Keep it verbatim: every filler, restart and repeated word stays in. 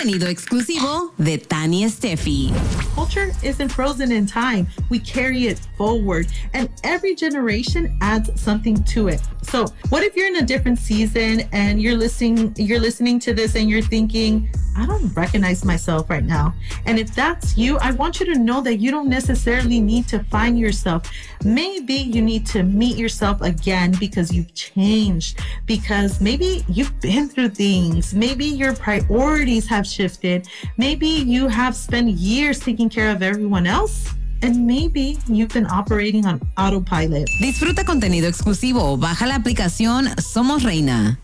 Contenido exclusivo de Tani Steffi. Culture isn't frozen in time. We carry it forward, and every generation adds something to it. So, what if you're in a different season and you're listening you're listening to this and you're thinking, I don't recognize myself right now. And if that's you, I want you to know that you don't necessarily need to find yourself. Maybe you need to meet yourself again because you've changed, because maybe you've been through things. Maybe your priorities have shifted. Maybe you have spent years taking care of everyone else. And maybe you've been operating on autopilot. Disfruta contenido exclusivo. Baja la aplicación Somos Reina.